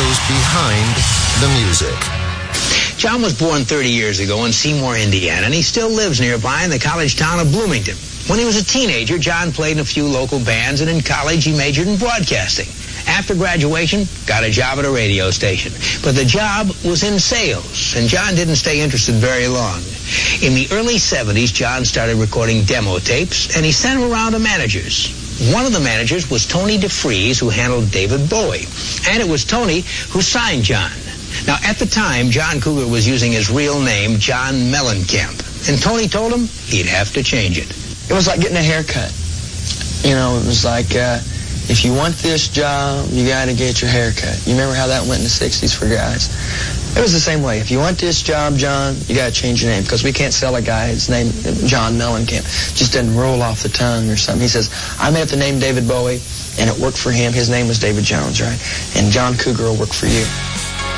those behind the music. John was born 30 years ago in Seymour, Indiana, and he still lives nearby in the college town of Bloomington. When he was a teenager, John played in a few local bands, and in college he majored in broadcasting. After graduation, got a job at a radio station. But the job was in sales, and John didn't stay interested very long. In the early 70s, John started recording demo tapes, and he sent them around to managers. One of the managers was Tony DeFries, who handled David Bowie. And it was Tony who signed John. Now, at the time, John Cougar was using his real name, John Mellencamp. And Tony told him he'd have to change it. It was like getting a haircut. You know, it was like, if you want this job, you got to get your hair cut. You remember how that went in the 60s for guys? It was the same way. If you want this job, John, you got to change your name, because we can't sell a guy his name, John Mellencamp. Just doesn't roll off the tongue or something. He says, I made up the name David Bowie, and it worked for him. His name was David Jones, right? And John Cougar will work for you.